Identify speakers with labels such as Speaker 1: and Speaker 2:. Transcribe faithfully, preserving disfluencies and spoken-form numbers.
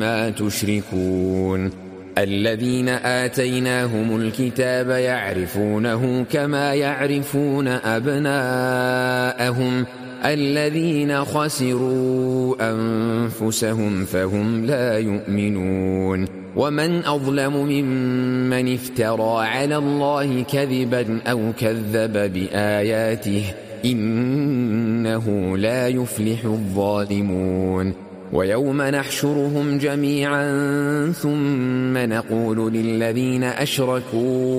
Speaker 1: بما تشركون الذين آتيناهم الكتاب يعرفونه كما يعرفون أبناءهم الذين خسروا أنفسهم فهم لا يؤمنون ومن أظلم ممن افترى على الله كذبا أو كذب بآياته إنه لا يفلح الظالمون ويوم نحشرهم جميعا ثم نقول للذين أشركوا